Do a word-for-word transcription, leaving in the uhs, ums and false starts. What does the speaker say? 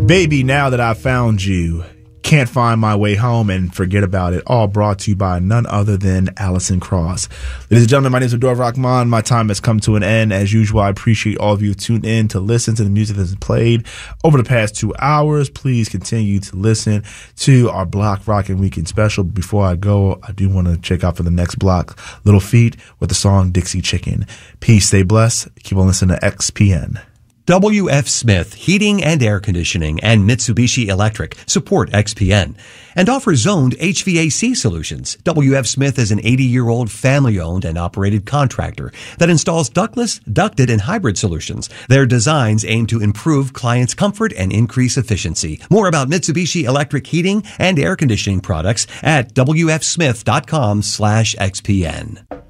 Baby, now that I found you, can't find my way home and forget about it. All brought to you by none other than Alison Krauss. Ladies and gentlemen, my name is Ador Rahman. My time has come to an end. As usual, I appreciate all of you who tuned in to listen to the music that's played over the past two hours. Please continue to listen to our Block Rockin' Weekend special. Before I go, I do want to check out for the next block, Little Feat with the song Dixie Chicken. Peace, stay blessed. Keep on listening to X P N. W F. Smith Heating and Air Conditioning and Mitsubishi Electric support X P N and offer zoned H V A C solutions. W F. Smith is an eighty-year-old family-owned and operated contractor that installs ductless, ducted, and hybrid solutions. Their designs aim to improve clients' comfort and increase efficiency. More about Mitsubishi Electric heating and air conditioning products at W F smith dot com slash X P N.